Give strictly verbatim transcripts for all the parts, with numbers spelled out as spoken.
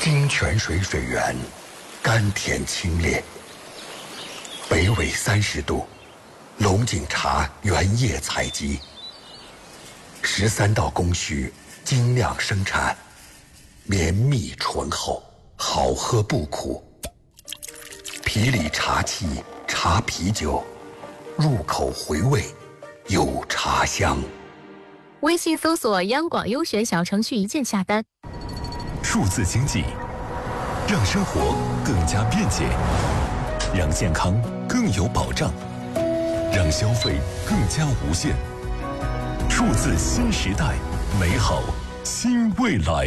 金泉水水源，甘甜清冽。北纬三十度，龙井茶原叶采集，十三道工序精酿生产，绵密醇厚，好喝不苦。皮里茶气，茶啤酒，入口回味，有茶香。 微信搜索央广优选小程序一键下单。 数字经济让生活更加便捷，让健康更有保障，让消费更加无限。数字新时代，美好新未来。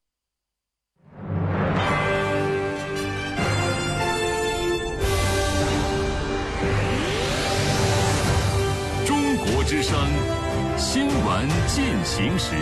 中国之声新闻进行时。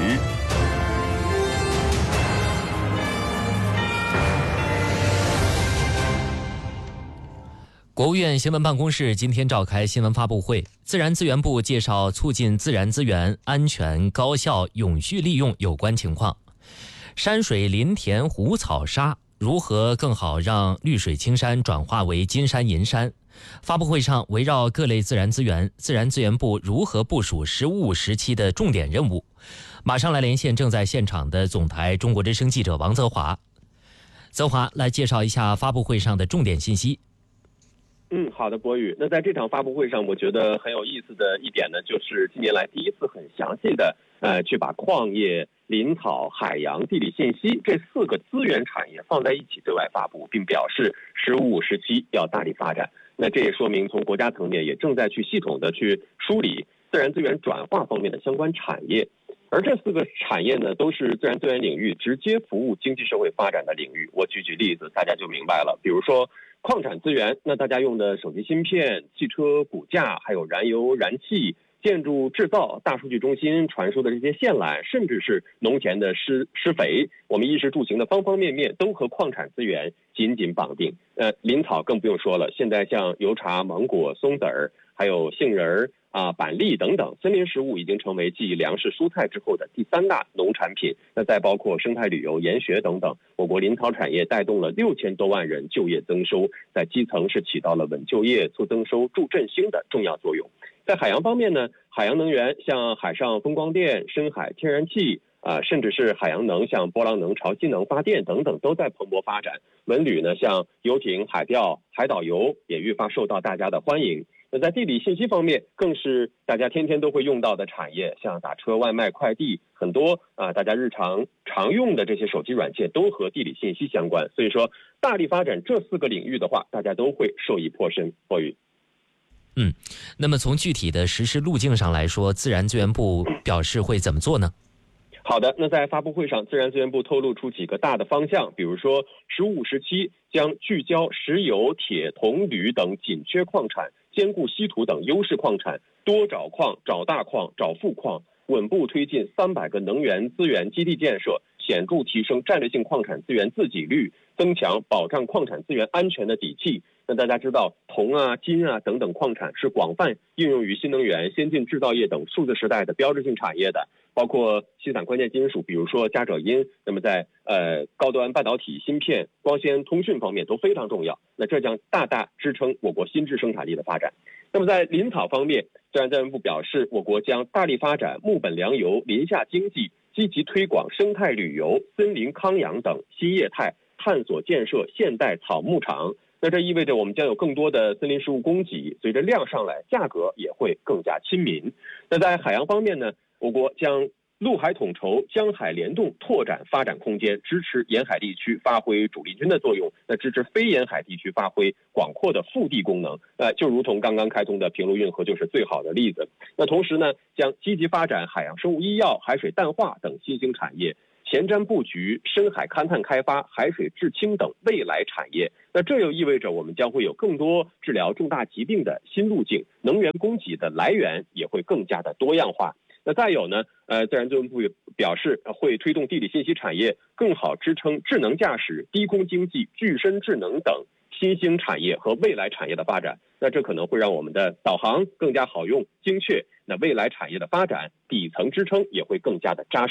国务院新闻办公室今天召开新闻发布会，自然资源部介绍促进自然资源安全、高效、永续利用有关情况。山水林田湖草沙如何更好让绿水青山转化为金山银山？发布会上围绕各类自然资源，自然资源部如何部署“十五五”时期的重点任务。马上来连线正在现场的总台中国之声记者王泽华。泽华来介绍一下发布会上的重点信息。 嗯，好的，博宇。那在这场发布会上，我觉得很有意思的一点呢，就是近年来第一次很详细的，呃，去把矿业、林草、海洋、地理信息这四个资源产业放在一起对外发布，并表示“十五五”时期要大力发展。那这也说明，从国家层面也正在去系统的去梳理自然资源转化方面的相关产业。而这四个产业呢，都是自然资源领域直接服务经济社会发展的领域。我举举例子，大家就明白了。比如说矿产资源，那大家用的手机芯片、汽车骨架，还有燃油、燃气、建筑制造、大数据中心传输的这些线缆，甚至是农田的施施肥，我们衣食住行的方方面面都和矿产资源紧紧绑定。呃，林草更不用说了，现在像油茶、芒果、松子儿，还有杏仁儿啊、板栗等等，森林食物已经成为继粮食、蔬菜之后的第三大农产品。那再包括生态旅游、研学等等，我国林草产业带动了六千多万人就业增收，在基层是起到了稳就业、促增收、助振兴的重要作用。在海洋方面呢，海洋能源像海上风光电、深海天然气啊、呃，甚至是海洋能像波浪能、潮汐能发电等等都在蓬勃发展。文旅呢，像游艇、海钓、海岛游也愈发受到大家的欢迎。那在地理信息方面，更是大家天天都会用到的产业，像打车、外卖、快递，很多啊，大家日常常用的这些手机软件都和地理信息相关。所以说，大力发展这四个领域的话，大家都会受益颇深。博宇。 嗯，那么从具体的实施路径上来说，自然资源部表示会怎么做呢？ 好的，那在发布会上，自然资源部透露出几个大的方向，比如说“十五五”时期将聚焦石油、铁、铜、铝等紧缺矿产，兼顾稀土等优势矿产，多找矿、找大矿、找富矿，稳步推进三百个能源资源基地建设，显著提升战略性矿产资源自给率，增强保障矿产资源安全的底气。那大家知道，铜啊、金啊等等矿产是广泛应用于新能源、先进制造业等数字时代的标志性产业的，包括稀散关键金属，比如说加锗铟，那么在呃高端半导体、芯片、光纤、通讯方面都非常重要。那这将大大支撑我国新质生产力的发展。那么在林草方面，自然资源部表示，我国将大力发展木本粮油、林下经济，积极推广生态旅游、森林康养等新业态，探索建设现代草牧场。那这意味着我们将有更多的森林食物供给，随着量上来，价格也会更加亲民。那在海洋方面呢，我国将陆海统筹、江海联动，拓展发展空间，支持沿海地区发挥主力军的作用，那支持非沿海地区发挥广阔的腹地功能。呃，就如同刚刚开通的平陆运河就是最好的例子。那同时呢，将积极发展海洋生物医药、海水淡化等新兴产业，前瞻布局深海勘探开发、海水制氢等未来产业。那这又意味着我们将会有更多治疗重大疾病的新路径，能源供给的来源也会更加的多样化。那再有呢，呃，自然资源部表示会推动地理信息产业更好支撑智能驾驶、低空经济、具身智能等新兴产业和未来产业的发展。那这可能会让我们的导航更加好用、精确。那未来产业的发展，底层支撑也会更加的扎实。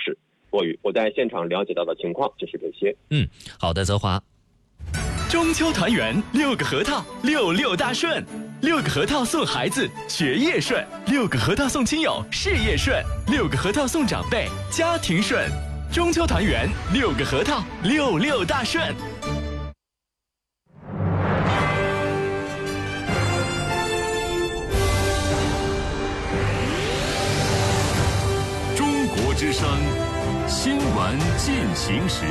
我我在现场了解到的情况就是这些。 嗯，好的，泽华。 中秋团圆，六个核桃，六六大顺。六个核桃送孩子，学业顺；六个核桃送亲友，事业顺；六个核桃送长辈，家庭顺。中秋团圆，六个核桃，六六大顺。 中国之声新闻进行时。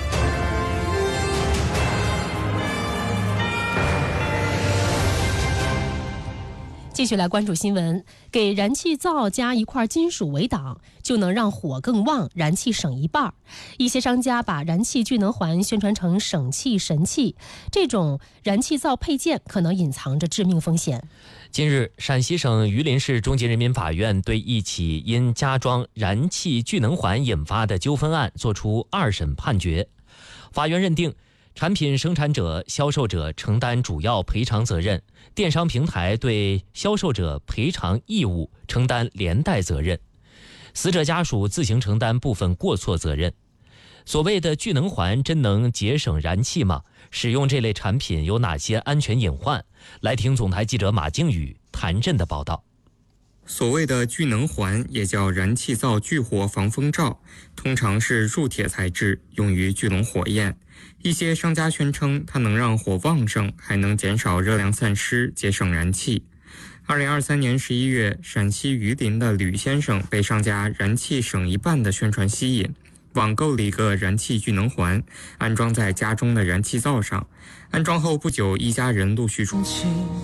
继续来关注新闻，给燃气灶加一块金属围挡，就能让火更旺，燃气省一半。一些商家把燃气聚能环宣传成省气神器，这种燃气灶配件可能隐藏着致命风险。 近日，陕西省榆林市中级人民法院对一起因加装燃气聚能环引发的纠纷案作出二审判决。法院认定，产品生产者、销售者承担主要赔偿责任，电商平台对销售者赔偿义务承担连带责任，死者家属自行承担部分过错责任。所谓的聚能环真能节省燃气吗？使用这类产品有哪些安全隐患？来听总台记者马靖宇、谭震的报道。 所谓的聚能环也叫燃气灶聚火防风罩，通常是铸铁材质，用于聚拢火焰。一些商家宣称它能让火旺盛，还能减少热量散失，节省燃气。二零二三年十一月，陕西榆林的吕先生被商家燃气省一半的宣传吸引，网购了一个燃气聚能环，安装在家中的燃气灶上。安装后不久，一家人陆续出